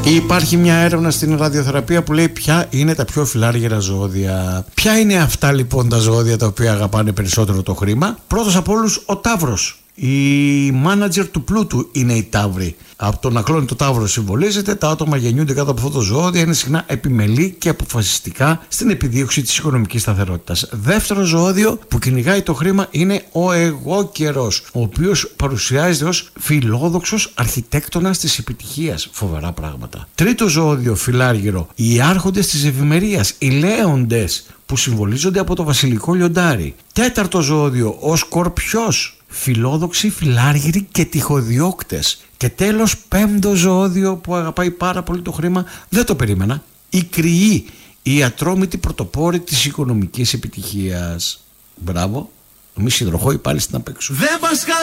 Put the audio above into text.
Υπάρχει μια έρευνα στην ραδιοθεραπεία που λέει ποια είναι τα πιο φιλάργυρα ζώδια. Ποια είναι αυτά λοιπόν τα ζώδια τα οποία αγαπάνε περισσότερο το χρήμα? Πρώτος από όλους ο Ταύρος. Η μάνατζερ του πλούτου είναι η Ταύρη. Από το να κλώνει το Ταύρο συμβολίζεται, τα άτομα γεννιούνται κάτω από αυτό το ζώδιο, είναι συχνά επιμελή και αποφασιστικά στην επιδίωξη της οικονομικής σταθερότητας. Δεύτερο ζώδιο που κυνηγάει το χρήμα είναι ο εγώκερος, ο οποίος παρουσιάζεται ως φιλόδοξος αρχιτέκτονας της επιτυχίας. Φοβερά πράγματα. Τρίτο ζώδιο φιλάργυρο, οι άρχοντες της ευημερίας, οι λέοντες, που συμβολίζονται από το βασιλικό λιοντάρι. Τέταρτο ζώδιο, ο Σκορπιός, φιλόδοξοι, φιλάργυροι και τυχοδιώκτες. Και τέλος, πέμπτο ζώδιο που αγαπάει πάρα πολύ το χρήμα, δεν το περίμενα, οι Κρυοί, οι ατρόμητοι πρωτοπόροι της οικονομικής επιτυχίας. Μπράβο, εμείς υδροχόοι πάλι στην απέξω.